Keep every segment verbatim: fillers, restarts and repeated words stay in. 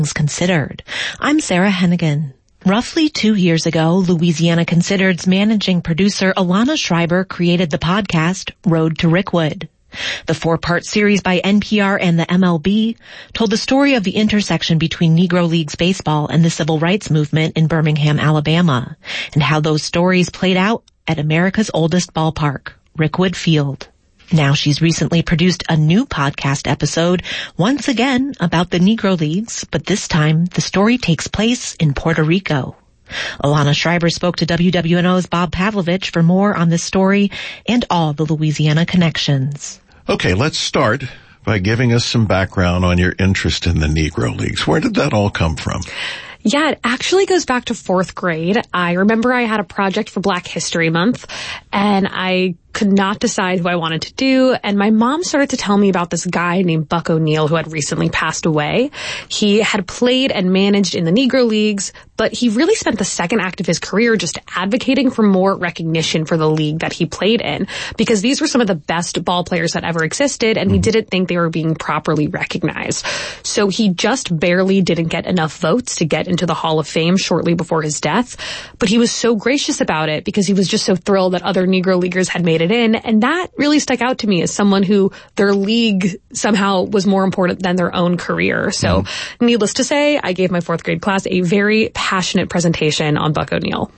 Considered. I'm Sarah Hennigan. Roughly two years ago, Louisiana Considered's managing producer Alana Schreiber created the podcast Road to Rickwood. The four-part series by N P R and the M L B told the story of the intersection between Negro Leagues baseball and the civil rights movement in Birmingham, Alabama, and how those stories played out at America's oldest ballpark, Rickwood Field. Now she's recently produced a new podcast episode, once again about the Negro Leagues, but this time the story takes place in Puerto Rico. Alana Schreiber spoke to W W N O's Bob Pavlovich for more on this story and all the Louisiana connections. Okay, let's start by giving us some background on your interest in the Negro Leagues. Where did that all come from? Yeah, it actually goes back to fourth grade. I remember I had a project for Black History Month, and I could not decide who I wanted to do, and my mom started to tell me about this guy named Buck O'Neil who had recently passed away. He had played and managed in the Negro Leagues, but he really spent the second act of his career just advocating for more recognition for the league that he played in, because these were some of the best ball players that ever existed, and he didn't think they were being properly recognized. So he just barely didn't get enough votes to get into the Hall of Fame shortly before his death, but he was so gracious about it because he was just so thrilled that other Negro Leaguers had made it in, and that really stuck out to me as someone who their league somehow was more important than their own career. So mm-hmm. needless to say, I gave my fourth grade class a very passionate presentation on Buck O'Neil.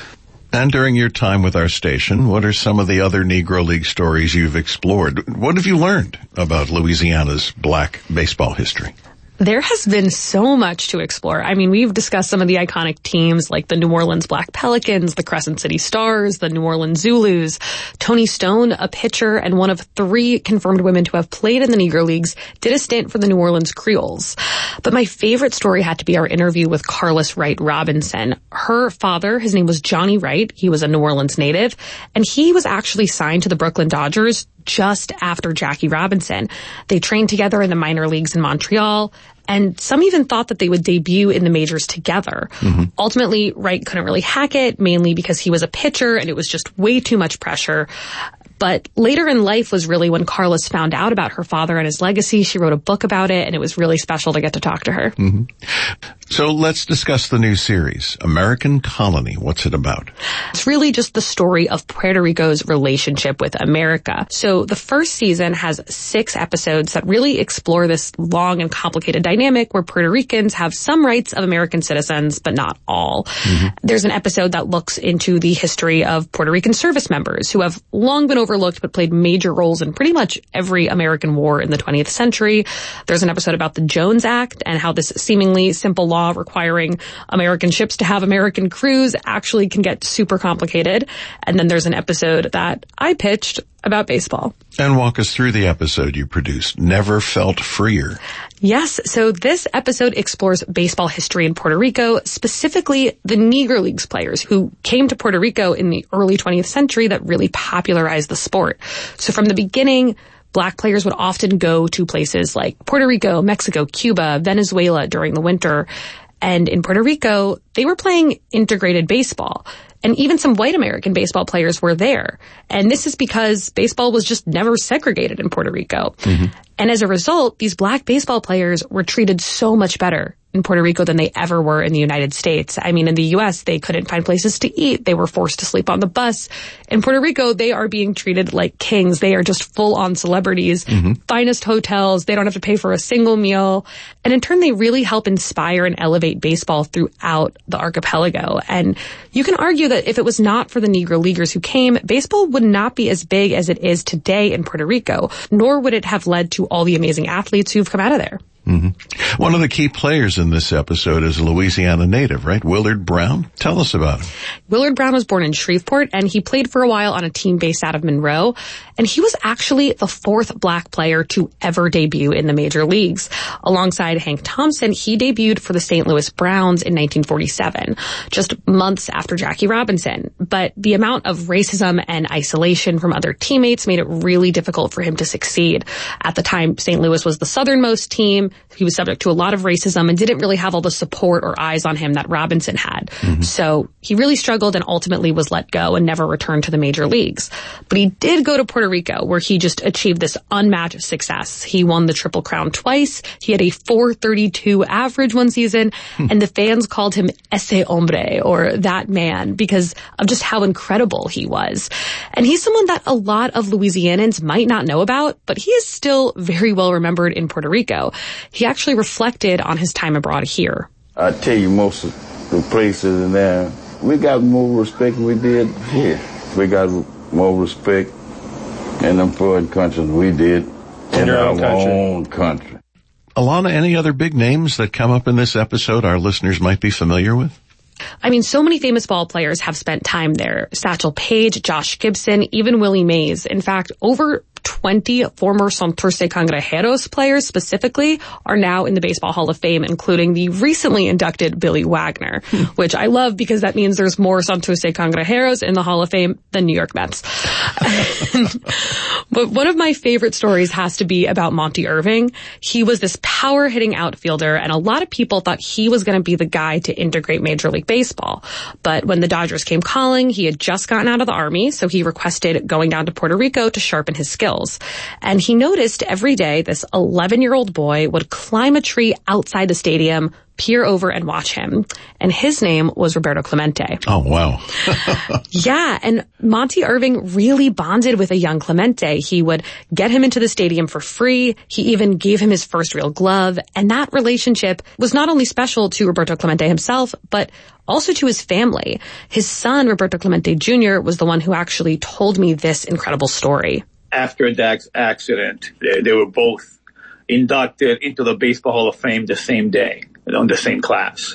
And during your time with our station, what are some of the other Negro League stories you've explored? What have you learned about Louisiana's black baseball history? There has been so much to explore. I mean, we've discussed some of the iconic teams like the New Orleans Black Pelicans, the Crescent City Stars, the New Orleans Zulus. Toni Stone, a pitcher and one of three confirmed women to have played in the Negro Leagues, did a stint for the New Orleans Creoles. But my favorite story had to be our interview with Carlos Wright Robinson. Her father, his name was Johnny Wright. He was a New Orleans native, and he was actually signed to the Brooklyn Dodgers just after Jackie Robinson. They trained together in the minor leagues in Montreal, and some even thought that they would debut in the majors together. Mm-hmm. Ultimately, Wright couldn't really hack it, mainly because he was a pitcher and it was just way too much pressure. But later in life was really when Carlos found out about her father and his legacy. She wrote a book about it, and it was really special to get to talk to her. Mm-hmm. So let's discuss the new series, American Colony. What's it about? It's really just the story of Puerto Rico's relationship with America. So the first season has six episodes that really explore this long and complicated dynamic where Puerto Ricans have some rights of American citizens, but not all. Mm-hmm. There's an episode that looks into the history of Puerto Rican service members who have long been overlooked but played major roles in pretty much every American war in the twentieth century. There's an episode about the Jones Act and how this seemingly simple law requiring American ships to have American crews actually can get super complicated. And then there's an episode that I pitched about baseball. And walk us through the episode you produced, Never Felt Freer. Yes, so this episode explores baseball history in Puerto Rico, specifically the Negro Leagues players who came to Puerto Rico in the early twentieth century that really popularized the sport. So from the beginning, Black players would often go to places like Puerto Rico, Mexico, Cuba, Venezuela during the winter. And in Puerto Rico, they were playing integrated baseball. And even some white American baseball players were there. And this is because baseball was just never segregated in Puerto Rico. Mm-hmm. And as a result, these Black baseball players were treated so much better in Puerto Rico than they ever were in the United States. I mean, in the U S, they couldn't find places to eat. They were forced to sleep on the bus. In Puerto Rico, they are being treated like kings. They are just full-on celebrities, mm-hmm. finest hotels. They don't have to pay for a single meal. And in turn, they really help inspire and elevate baseball throughout the archipelago. And you can argue that if it was not for the Negro Leaguers who came, baseball would not be as big as it is today in Puerto Rico, nor would it have led to all the amazing athletes who've come out of there. Mm-hmm. One of the key players in this episode is a Louisiana native, right? Willard Brown. Tell us about him. Willard Brown was born in Shreveport, and he played for a while on a team based out of Monroe. And he was actually the fourth Black player to ever debut in the major leagues. Alongside Hank Thompson, he debuted for the Saint Louis Browns in nineteen forty-seven, just months after Jackie Robinson. But the amount of racism and isolation from other teammates made it really difficult for him to succeed. At the time, Saint Louis was the southernmost team, time, he was subject to a lot of racism and didn't really have all the support or eyes on him that Robinson had. Mm-hmm. So he really struggled and ultimately was let go and never returned to the major leagues. But he did go to Puerto Rico, where he just achieved this unmatched success. He won the Triple Crown twice. He had a four thirty-two average one season, and the fans called him ese hombre, or that man, because of just how incredible he was. And he's someone that a lot of Louisianans might not know about, but he is still very well remembered in Puerto Rico. He actually reflected on his time abroad here. I tell you, most of the places in there, we got more respect than we did here. We got more respect in them foreign countries than we did in, in our own country. own country. Alana, any other big names that come up in this episode our listeners might be familiar with? I mean, so many famous ball players have spent time there. Satchel Paige, Josh Gibson, even Willie Mays. In fact, over twenty former Santurce Cangrejeros players specifically are now in the Baseball Hall of Fame, including the recently inducted Billy Wagner, hmm. which I love because that means there's more Santurce Cangrejeros in the Hall of Fame than New York Mets. But one of my favorite stories has to be about Monty Irving. He was this power-hitting outfielder, and a lot of people thought he was going to be the guy to integrate Major League Baseball. But when the Dodgers came calling, he had just gotten out of the Army, so he requested going down to Puerto Rico to sharpen his skills. And he noticed every day this eleven-year-old boy would climb a tree outside the stadium, peer over and watch him. And his name was Roberto Clemente. Oh, wow. Yeah, and Monty Irving really bonded with a young Clemente. He would get him into the stadium for free. He even gave him his first real glove. And that relationship was not only special to Roberto Clemente himself, but also to his family. His son, Roberto Clemente Junior, was the one who actually told me this incredible story. After that accident, they, they were both inducted into the Baseball Hall of Fame the same day, on the same class.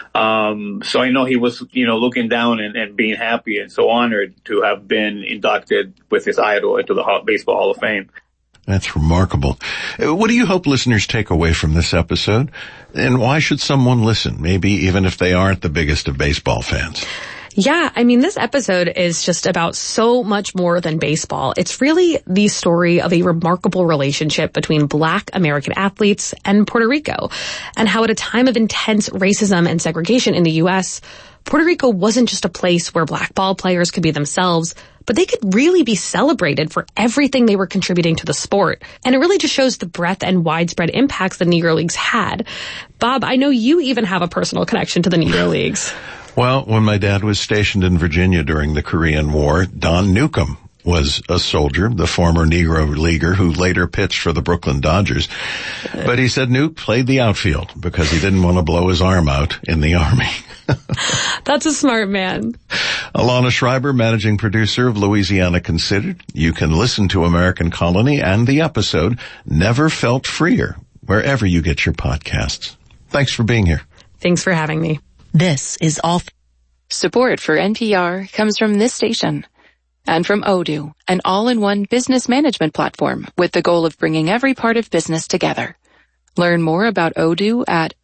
Um, so I know he was, you know, looking down and, and being happy and so honored to have been inducted with his idol into the Baseball Hall of Fame. That's remarkable. What do you hope listeners take away from this episode? And why should someone listen, maybe even if they aren't the biggest of baseball fans? Yeah, I mean, this episode is just about so much more than baseball. It's really the story of a remarkable relationship between Black American athletes and Puerto Rico, and how at a time of intense racism and segregation in the U S, Puerto Rico wasn't just a place where Black ball players could be themselves, but they could really be celebrated for everything they were contributing to the sport. And it really just shows the breadth and widespread impacts the Negro Leagues had. Bob, I know you even have a personal connection to the Negro Leagues. Well, when my dad was stationed in Virginia during the Korean War, Don Newcomb was a soldier, the former Negro leaguer who later pitched for the Brooklyn Dodgers. But he said Nuke played the outfield because he didn't want to blow his arm out in the Army. That's a smart man. Alana Schreiber, managing producer of Louisiana Considered. You can listen to American Colony and the episode Never Felt Freer wherever you get your podcasts. Thanks for being here. Thanks for having me. This is all. Support for N P R comes from this station and from Odoo, an all-in-one business management platform with the goal of bringing every part of business together. Learn more about Odoo at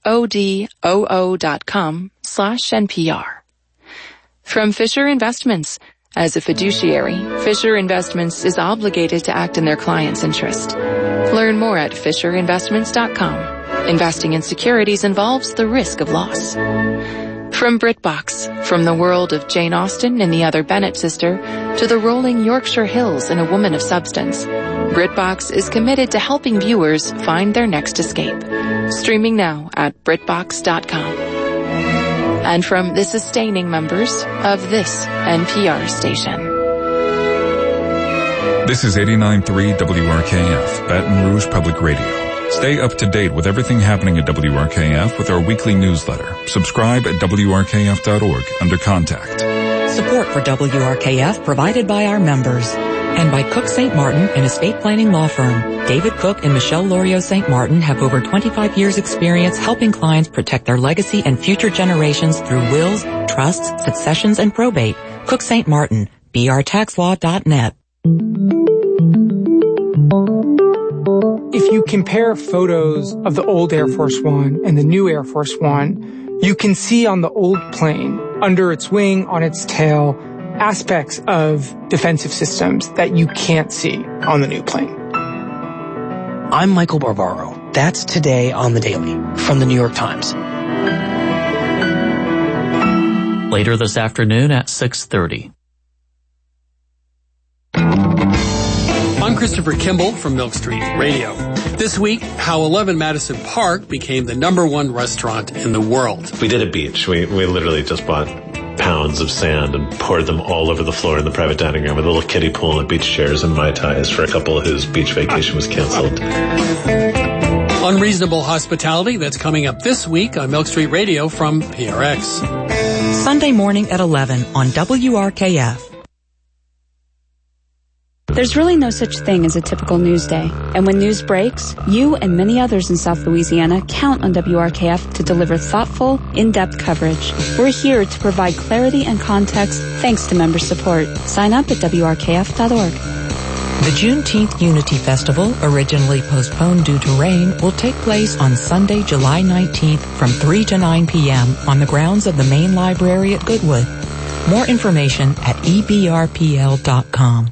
odoo.com slash NPR. From Fisher Investments. As a fiduciary, Fisher Investments is obligated to act in their client's interest. Learn more at fisher investments dot com. Investing in securities involves the risk of loss. From BritBox, from the world of Jane Austen and the Other Bennett sister to the rolling Yorkshire Hills and A Woman of Substance, BritBox is committed to helping viewers find their next escape. Streaming now at britbox dot com. And from the sustaining members of this N P R station. This is eighty-nine point three W R K F, Baton Rouge Public Radio. Stay up to date with everything happening at W R K F with our weekly newsletter. Subscribe at W R K F dot org under Contact. Support for W R K F provided by our members and by Cook Saint Martin, an estate planning law firm. David Cook and Michelle Lorio Saint Martin have over twenty-five years experience helping clients protect their legacy and future generations through wills, trusts, successions, and probate. Cook Saint Martin, B R tax law dot net. If you compare photos of the old Air Force One and the new Air Force One, you can see on the old plane, under its wing, on its tail, aspects of defensive systems that you can't see on the new plane. I'm Michael Barbaro, That's today on The Daily from the New York Times. Later this afternoon at six thirty. I'm Christopher Kimball from Milk Street Radio. This week, how eleven Madison Park became the number one restaurant in the world. We did a beach. We we literally just bought pounds of sand and poured them all over the floor in the private dining room with a little kiddie pool and beach chairs and Mai Tais for a couple whose beach vacation was canceled. Unreasonable Hospitality, that's coming up this week on Milk Street Radio from P R X. Sunday morning at eleven on W R K F. There's really no such thing as a typical news day. And when news breaks, you and many others in South Louisiana count on W R K F to deliver thoughtful, in-depth coverage. We're here to provide clarity and context thanks to member support. Sign up at W R K F dot org. The Juneteenth Unity Festival, originally postponed due to rain, will take place on Sunday, July nineteenth from three to nine p.m. on the grounds of the main library at Goodwood. More information at E B R P L dot com.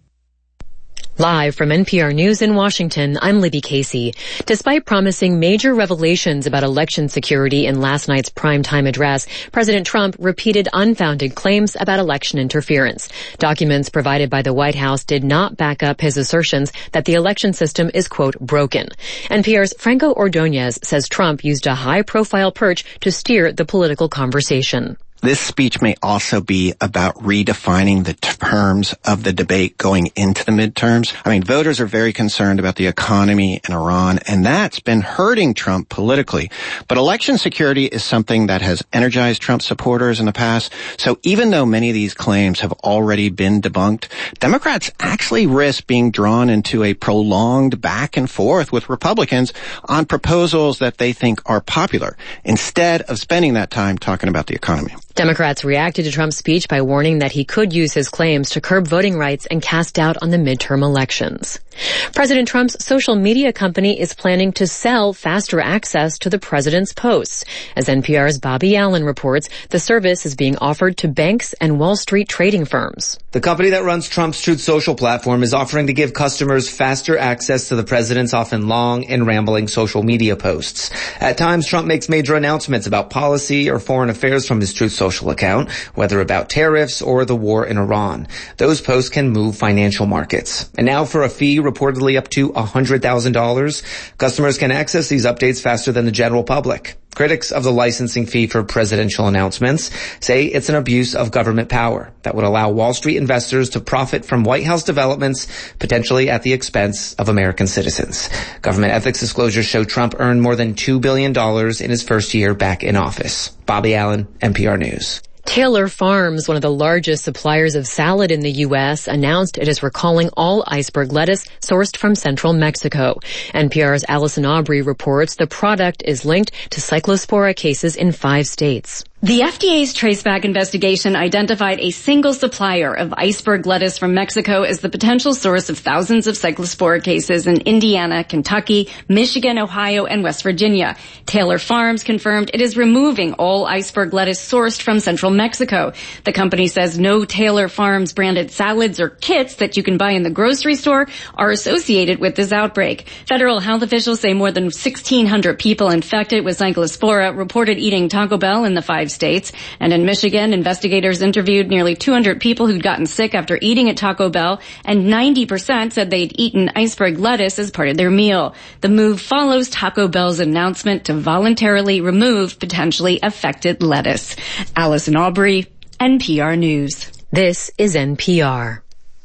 Live from N P R News in Washington, I'm Libby Casey. Despite promising major revelations about election security in last night's primetime address, President Trump repeated unfounded claims about election interference. Documents provided by the White House did not back up his assertions that the election system is, quote, broken. N P R's Franco Ordonez says Trump used a high-profile perch to steer the political conversation. This speech may also be about redefining the terms of the debate going into the midterms. I mean, voters are very concerned about the economy in Iran, and that's been hurting Trump politically. But election security is something that has energized Trump supporters in the past. So even though many of these claims have already been debunked, Democrats actually risk being drawn into a prolonged back and forth with Republicans on proposals that they think are popular, instead of spending that time talking about the economy. Democrats reacted to Trump's speech by warning that he could use his claims to curb voting rights and cast doubt on the midterm elections. President Trump's social media company is planning to sell faster access to the president's posts. As N P R's Bobby Allen reports, the service is being offered to banks and Wall Street trading firms. The company that runs Trump's Truth Social platform is offering to give customers faster access to the president's often long and rambling social media posts. At times, Trump makes major announcements about policy or foreign affairs from his Truth Social account, whether about tariffs or the war in Iran. Those posts can move financial markets. And now for a fee reportedly up to one hundred thousand dollars, customers can access these updates faster than the general public. Critics of the licensing fee for presidential announcements say it's an abuse of government power that would allow Wall Street investors to profit from White House developments, potentially at the expense of American citizens. Government ethics disclosures show Trump earned more than two billion dollars in his first year back in office. Bobby Allen, N P R News. Taylor Farms, one of the largest suppliers of salad in the U S, announced it is recalling all iceberg lettuce sourced from central Mexico. N P R's Allison Aubrey reports the product is linked to cyclospora cases in five states. The F D A's traceback investigation identified a single supplier of iceberg lettuce from Mexico as the potential source of thousands of cyclospora cases in Indiana, Kentucky, Michigan, Ohio, and West Virginia. Taylor Farms confirmed it is removing all iceberg lettuce sourced from central Mexico. The company says no Taylor Farms branded salads or kits that you can buy in the grocery store are associated with this outbreak. Federal health officials say more than sixteen hundred people infected with cyclospora reported eating Taco Bell in the five states. And in Michigan, investigators interviewed nearly two hundred people who'd gotten sick after eating at Taco Bell, and ninety percent said they'd eaten iceberg lettuce as part of their meal. The move follows Taco Bell's announcement to voluntarily remove potentially affected lettuce. Allison Aubrey, N P R News. This is N P R.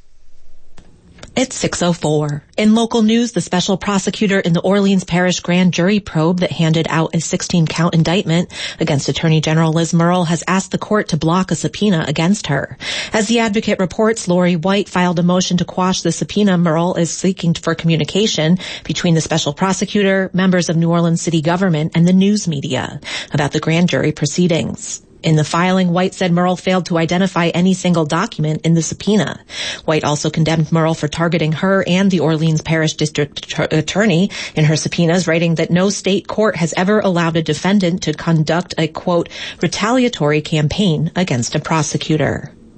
It's six oh four. In local news, the special prosecutor in the Orleans Parish grand jury probe that handed out a sixteen count indictment against Attorney General Liz Murrill has asked the court to block a subpoena against her. As the Advocate reports, Lori White filed a motion to quash the subpoena Murrill is seeking for communication between the special prosecutor, members of New Orleans city government, and the news media about the grand jury proceedings. In the filing, White said Murrill failed to identify any single document in the subpoena. White also condemned Murrill for targeting her and the Orleans Parish District Attorney in her subpoenas, writing that no state court has ever allowed a defendant to conduct a, quote, retaliatory campaign against a prosecutor.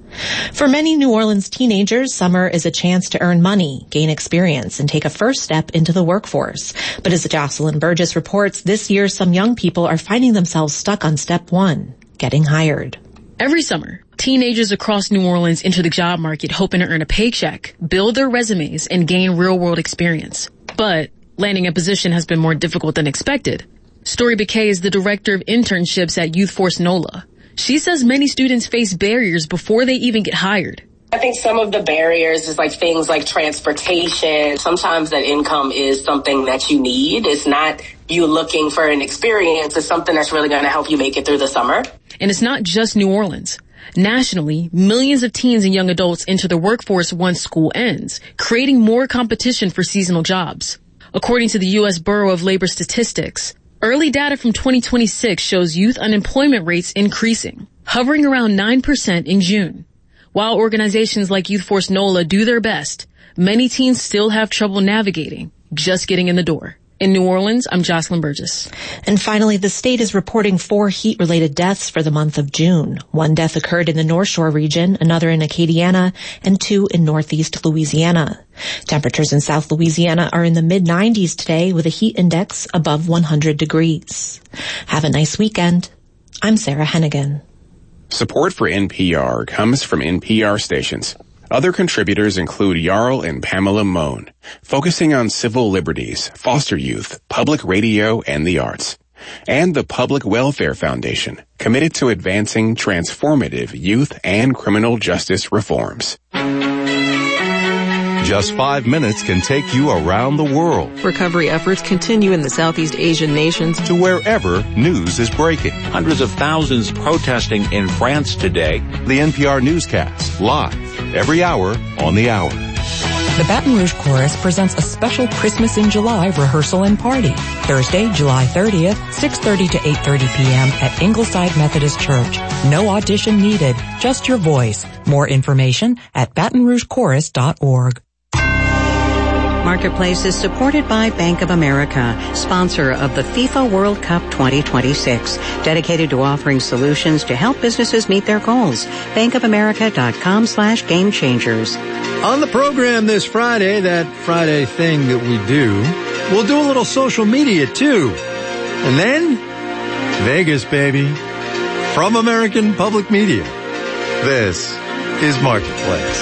For many New Orleans teenagers, summer is a chance to earn money, gain experience, and take a first step into the workforce. But as Jocelyn Burgess reports, this year some young people are finding themselves stuck on step one, getting hired. Every summer, teenagers across New Orleans enter the job market hoping to earn a paycheck, build their resumes, and gain real-world experience. But landing a position has been more difficult than expected. Story Bakay is the director of internships at Youth Force NOLA. She says many students face barriers before they even get hired. I think some of the barriers is like things like transportation. Sometimes that income is something that you need. It's not you looking for an experience. It's something that's really going to help you make it through the summer. And it's not just New Orleans. Nationally, millions of teens and young adults enter the workforce once school ends, creating more competition for seasonal jobs. According to the U S Bureau of Labor Statistics, early data from twenty twenty-six shows youth unemployment rates increasing, hovering around nine percent in June. While organizations like Youth Force NOLA do their best, many teens still have trouble navigating, just getting in the door. In New Orleans, I'm Jocelyn Burgess. And finally, the state is reporting four heat-related deaths for the month of June. One death occurred in the North Shore region, another in Acadiana, and two in northeast Louisiana. Temperatures in South Louisiana are in the mid nineties today with a heat index above one hundred degrees. Have a nice weekend. I'm Sarah Hennigan. Support for N P R comes from N P R stations. Other contributors include Jarl and Pamela Mohn, focusing on civil liberties, foster youth, public radio, and the arts. And the Public Welfare Foundation, committed to advancing transformative youth and criminal justice reforms. Just five minutes can take you around the world. Recovery efforts continue in the Southeast Asian nations to wherever news is breaking. Hundreds of thousands protesting in France today. The N P R newscast, live, every hour on the hour. The Baton Rouge Chorus presents a special Christmas in July rehearsal and party. Thursday, July thirtieth, six thirty to eight thirty p.m. at Ingleside Methodist Church. No audition needed, just your voice. More information at baton rouge chorus dot org. Marketplace is supported by Bank of America, sponsor of the FIFA World Cup twenty twenty-six, dedicated to offering solutions to help businesses meet their goals. bankofamerica.com slash game changers. On the program this Friday, that Friday thing that we do, we'll do a little social media too. And then, Vegas, baby. From American Public Media. This is Marketplace.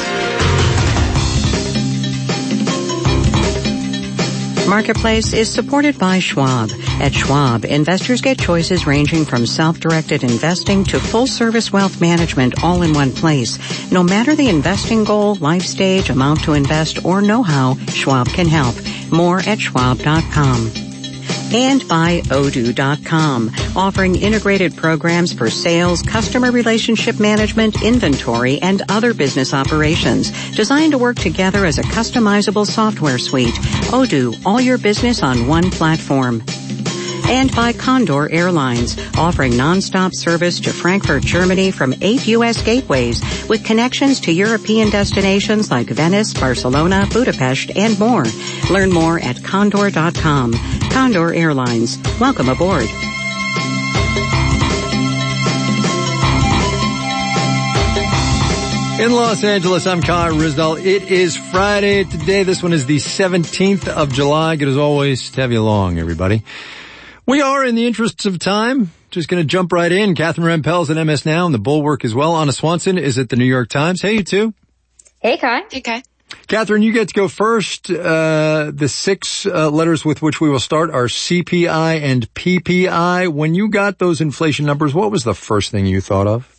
Marketplace is supported by Schwab. At Schwab, investors get choices ranging from self-directed investing to full-service wealth management all in one place. No matter the investing goal, life stage, amount to invest, or know-how, Schwab can help. More at schwab dot com. And by Odoo dot com, offering integrated programs for sales, customer relationship management, inventory, and other business operations, designed to work together as a customizable software suite. Odoo, all your business on one platform. And by Condor Airlines, offering nonstop service to Frankfurt, Germany from eight U S gateways with connections to European destinations like Venice, Barcelona, Budapest, and more. Learn more at condor dot com. Condor Airlines. Welcome aboard. In Los Angeles, I'm Kai Rizdal. It is Friday today. This one is the seventeenth of July. Good as always to have you along, everybody. We are, in the interests of time, just going to jump right in. Catherine Rampell's at M S Now and the Bulwark as well. Anna Swanson is at the New York Times. Hey, you two. Hey, Kai. Hey, Kai. Catherine, you get to go first. Uh, the six uh, letters with which we will start are C P I and P P I. When you got those inflation numbers, what was the first thing you thought of?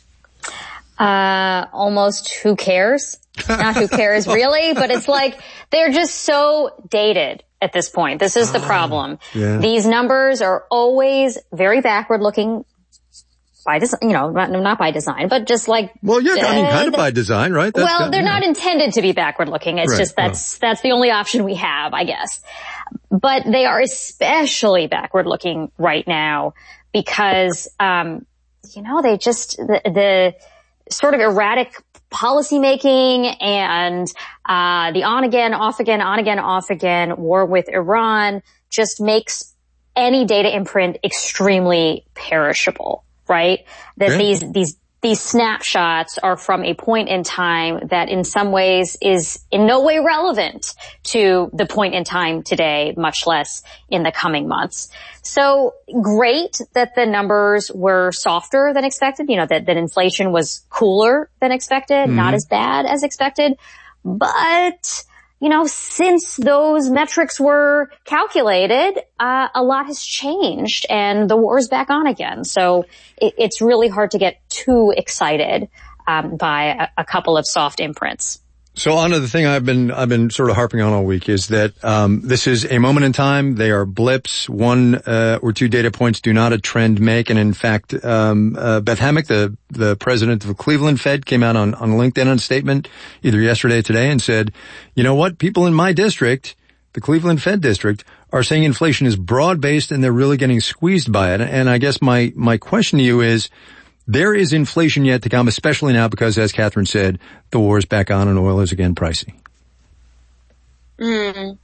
Uh, almost who cares? Not who cares really, but it's like they're just so dated at this point. This is the problem. Yeah. These numbers are always very backward looking by design, you know, not, not by design, but just like. Well, yeah, I mean, kind of uh, by design, right? That's well, kind of, they're yeah. not intended to be backward looking. It's Right. just that's, that's the only option we have, I guess. But they are especially backward looking right now because, um, you know, they just, the, the sort of erratic policymaking and, uh, the on again, off again, on again, off again war with Iran just makes any data imprint extremely perishable, right? That Yeah. these, these these snapshots are from a point in time that in some ways is in no way relevant to the point in time today, much less in the coming months. So great that the numbers were softer than expected, you know, that, that inflation was cooler than expected, mm-hmm. not as bad as expected. But, you know, since those metrics were calculated, uh, a lot has changed and the war is back on again. So it, it's really hard to get too excited um, by a, a couple of soft imprints. So, Anna, the thing I've been I've been sort of harping on all week is that um this is a moment in time. They are blips. One uh, or two data points do not a trend make. And in fact, um uh, Beth Hammack, the the president of the Cleveland Fed, came out on on LinkedIn on a statement either yesterday or today and said, you know what, people in my district, the Cleveland Fed district, are saying inflation is broad-based and they're really getting squeezed by it. And I guess my my question to you is, there is inflation yet to come, especially now because, as Catherine said, the war is back on and oil is again pricey. Mm.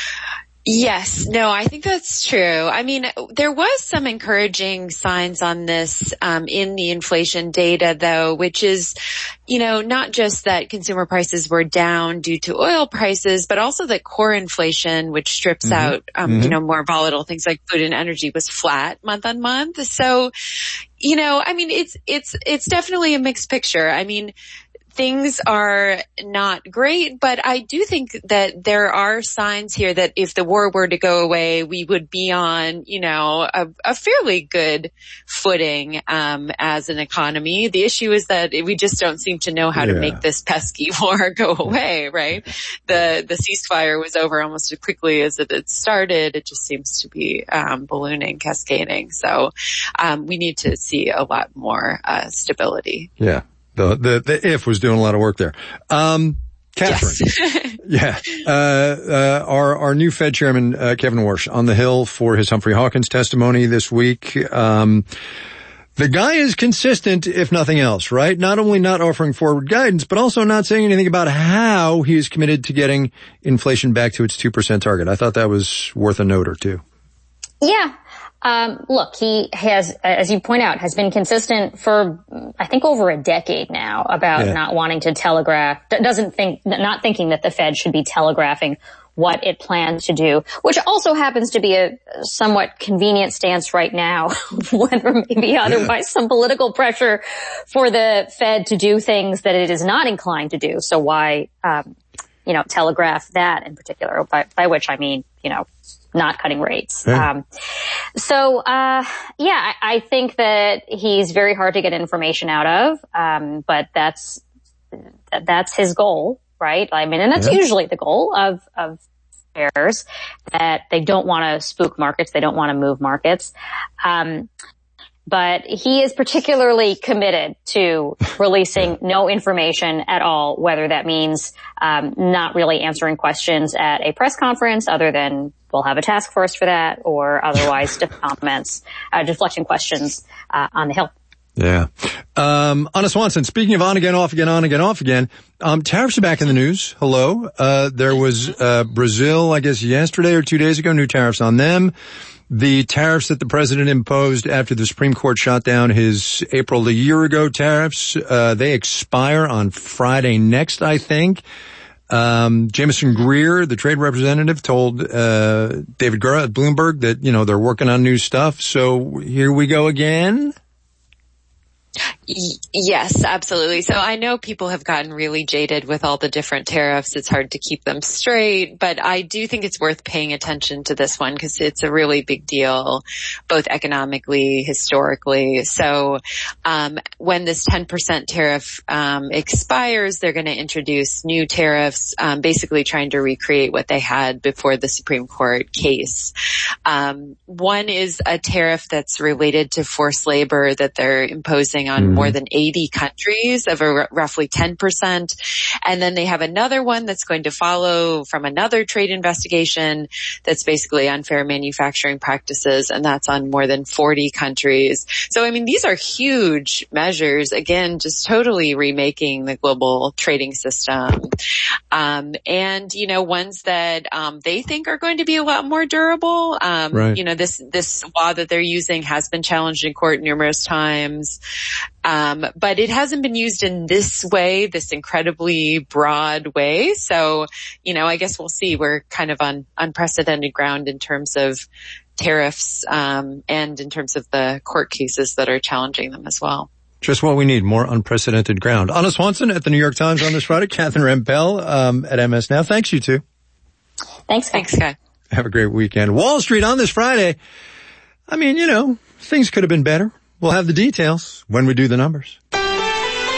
Yes. No, I think that's true. I mean, there was some encouraging signs on this um in the inflation data, though, which is, you know, not just that consumer prices were down due to oil prices, but also that core inflation, which strips mm-hmm. out, um, mm-hmm. you know, more volatile things like food and energy, was flat month on month. So, you know, I mean, it's, it's, it's definitely a mixed picture. I mean, things are not great, but I do think that there are signs here that if the war were to go away, we would be on, you know, a, a fairly good footing um as an economy. The issue is that we just don't seem to know how yeah. to make this pesky war go away, right? The the ceasefire was over almost as quickly as it had started. It just seems to be um ballooning, cascading. So um we need to see a lot more uh stability. Yeah. The, the, the if was doing a lot of work there. Um, Catherine. Yes. yeah. Uh, uh, our, our new Fed chairman, uh, Kevin Warsh, on the Hill for his Humphrey Hawkins testimony this week. Um, the guy is consistent, if nothing else, right? Not only not offering forward guidance, but also not saying anything about how he is committed to getting inflation back to its two percent target. I thought that was worth a note or two. Yeah. Um, look, he has, as you point out, has been consistent for, I think, over a decade now about yeah. not wanting to telegraph, doesn't think, not thinking that the Fed should be telegraphing what it plans to do, which also happens to be a somewhat convenient stance right now when there may be otherwise some political pressure for the Fed to do things that it is not inclined to do. So why, um, you know, telegraph that in particular, by, by which I mean, you know, not cutting rates. Yeah. Um, so, uh, yeah, I, I think that he's very hard to get information out of. Um, but that's, that's his goal, right? I mean, and that's yeah. usually the goal of, of bears, that they don't want to spook markets. They don't want to move markets. Um, but he is particularly committed to releasing no information at all, whether that means um not really answering questions at a press conference other than we'll have a task force for that, or otherwise comments, uh, deflecting questions uh, on the Hill. Yeah. Um, Anna Swanson, speaking of on again, off again, on again, off again, um, tariffs are back in the news. Hello. Uh, there was, uh, Brazil, I guess yesterday or two days ago, new tariffs on them. The tariffs that the president imposed after the Supreme Court shot down his April a year ago tariffs, uh, they expire on Friday next, I think. Um, Jameson Greer, the trade representative, told, uh, David Gura at Bloomberg that, you know, they're working on new stuff. So here we go again. Yes, absolutely. So I know people have gotten really jaded with all the different tariffs. It's hard to keep them straight, but I do think it's worth paying attention to this one because it's a really big deal, both economically, historically. So um when this ten percent tariff um expires, they're going to introduce new tariffs, um basically trying to recreate what they had before the Supreme Court case. Um one is a tariff that's related to forced labor that they're imposing on mm-hmm. more than eighty countries of a r- roughly ten percent. And then they have another one that's going to follow from another trade investigation that's basically unfair manufacturing practices, and that's on more than forty countries. So, I mean, these are huge measures, again, just totally remaking the global trading system. Um, and, you know, ones that um, they think are going to be a lot more durable. Um, right. You know, this, this law that they're using has been challenged in court numerous times. Um, but it hasn't been used in this way, this incredibly broad way. So, you know, I guess we'll see. We're kind of on unprecedented ground in terms of tariffs, um, and in terms of the court cases that are challenging them as well. Just what we need, more unprecedented ground. Anna Swanson at the New York Times on this Friday. Catherine Rampell um, at M S Now. Thanks, you two. Thanks, Guy. Thanks, Guy. Have a great weekend. Wall Street on this Friday. I mean, you know, things could have been better. We'll have the details when we do the numbers.